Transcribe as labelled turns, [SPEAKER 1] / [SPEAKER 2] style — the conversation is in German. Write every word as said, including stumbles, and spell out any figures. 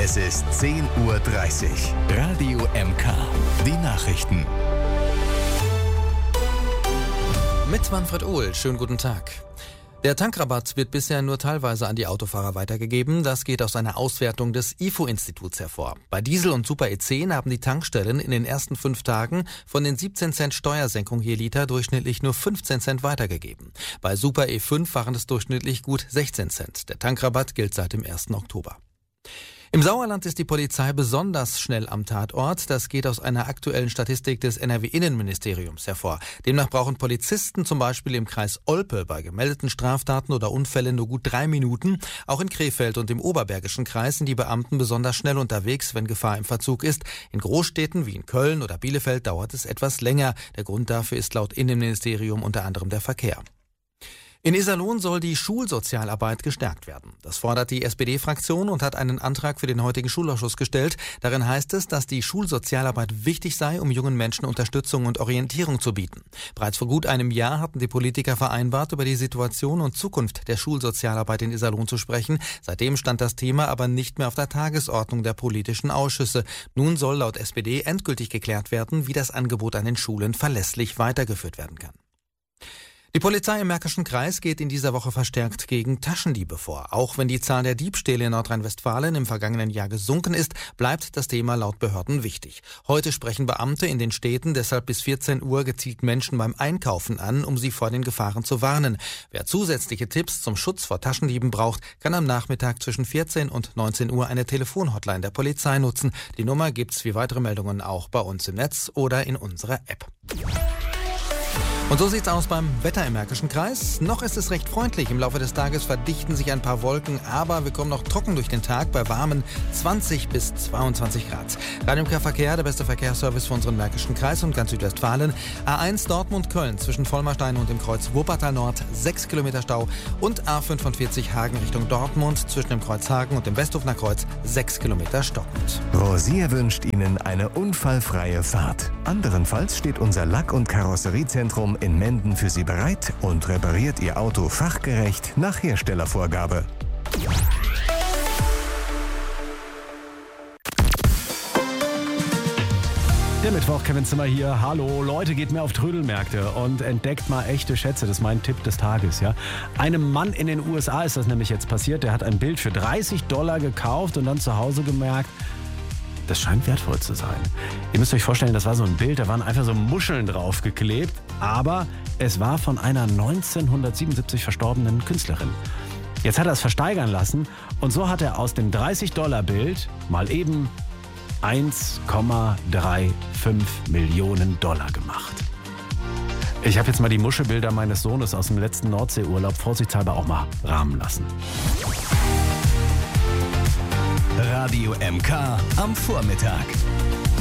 [SPEAKER 1] Es ist zehn Uhr dreißig. Radio M K. Die Nachrichten.
[SPEAKER 2] Mit Manfred Ohl. Schönen guten Tag. Der Tankrabatt wird bisher nur teilweise an die Autofahrer weitergegeben. Das geht aus einer Auswertung des I F O-Instituts hervor. Bei Diesel und Super E zehn haben die Tankstellen in den ersten fünf Tagen von den siebzehn Cent Steuersenkung je Liter durchschnittlich nur fünfzehn Cent weitergegeben. Bei Super E fünf waren es durchschnittlich gut sechzehn Cent. Der Tankrabatt gilt seit dem ersten Oktober. Im Sauerland ist die Polizei besonders schnell am Tatort. Das geht aus einer aktuellen Statistik des N R W-Innenministeriums hervor. Demnach brauchen Polizisten zum Beispiel im Kreis Olpe bei gemeldeten Straftaten oder Unfällen nur gut drei Minuten. Auch in Krefeld und im Oberbergischen Kreis sind die Beamten besonders schnell unterwegs, wenn Gefahr im Verzug ist. In Großstädten wie in Köln oder Bielefeld dauert es etwas länger. Der Grund dafür ist laut Innenministerium unter anderem der Verkehr. In Iserlohn soll die Schulsozialarbeit gestärkt werden. Das fordert die S P D-Fraktion und hat einen Antrag für den heutigen Schulausschuss gestellt. Darin heißt es, dass die Schulsozialarbeit wichtig sei, um jungen Menschen Unterstützung und Orientierung zu bieten. Bereits vor gut einem Jahr hatten die Politiker vereinbart, über die Situation und Zukunft der Schulsozialarbeit in Iserlohn zu sprechen. Seitdem stand das Thema aber nicht mehr auf der Tagesordnung der politischen Ausschüsse. Nun soll laut S P D endgültig geklärt werden, wie das Angebot an den Schulen verlässlich weitergeführt werden kann. Die Polizei im Märkischen Kreis geht in dieser Woche verstärkt gegen Taschendiebe vor. Auch wenn die Zahl der Diebstähle in Nordrhein-Westfalen im vergangenen Jahr gesunken ist, bleibt das Thema laut Behörden wichtig. Heute sprechen Beamte in den Städten deshalb bis vierzehn Uhr gezielt Menschen beim Einkaufen an, um sie vor den Gefahren zu warnen. Wer zusätzliche Tipps zum Schutz vor Taschendieben braucht, kann am Nachmittag zwischen vierzehn und neunzehn Uhr eine Telefonhotline der Polizei nutzen. Die Nummer gibt's wie weitere Meldungen auch bei uns im Netz oder in unserer App. Und so sieht's aus beim Wetter im Märkischen Kreis. Noch ist es recht freundlich. Im Laufe des Tages verdichten sich ein paar Wolken, aber wir kommen noch trocken durch den Tag bei warmen zwanzig bis zweiundzwanzig Grad. Radio M K Verkehr, der beste Verkehrsservice für unseren Märkischen Kreis und ganz Südwestfalen. A eins Dortmund-Köln zwischen Vollmerstein und dem Kreuz Wuppertal Nord, sechs Kilometer Stau. Und A fünfundvierzig Hagen Richtung Dortmund zwischen dem Kreuz Hagen und dem Westhofener Kreuz, sechs Kilometer stockend.
[SPEAKER 1] Rosier wünscht Ihnen eine unfallfreie Fahrt. Anderenfalls steht unser Lack- und Karosseriezentrum in Menden für Sie bereit und repariert Ihr Auto fachgerecht nach Herstellervorgabe.
[SPEAKER 3] Der Mittwoch, Kevin Zimmer hier. Hallo, Leute, geht mehr auf Trödelmärkte und entdeckt mal echte Schätze. Das ist mein Tipp des Tages, ja. Einem Mann in den U S A ist das nämlich jetzt passiert. Der hat ein Bild für dreißig Dollar gekauft und dann zu Hause gemerkt, das scheint wertvoll zu sein. Ihr müsst euch vorstellen, das war so ein Bild, da waren einfach so Muscheln draufgeklebt, aber es war von einer neunzehnhundertsiebenundsiebzig verstorbenen Künstlerin. Jetzt hat er es versteigern lassen und so hat er aus dem dreißig-Dollar-Bild mal eben eins Komma fünfunddreißig Millionen Dollar gemacht. Ich habe jetzt mal die Muschelbilder meines Sohnes aus dem letzten Nordseeurlaub vorsichtshalber auch mal rahmen lassen.
[SPEAKER 1] Radio M K am Vormittag.